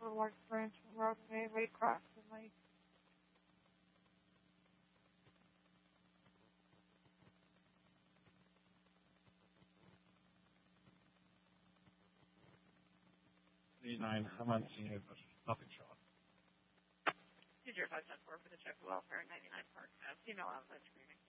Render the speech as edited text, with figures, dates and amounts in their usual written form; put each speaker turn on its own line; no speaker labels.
for Lark Branch roadway, way across the lake.
I'm on seeing it, but nothing showing.
Use your 510-4 for the check of welfare, 99 Park Ave. Email outlet screening.